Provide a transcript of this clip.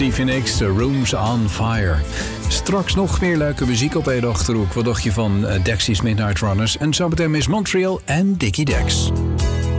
Stevie Nicks, The Room's on Fire. Straks nog meer leuke muziek op één Achterhoek. Wat dacht je van Dexys Midnight Runners? En zometeen Miss Montreal en Dickie Dex.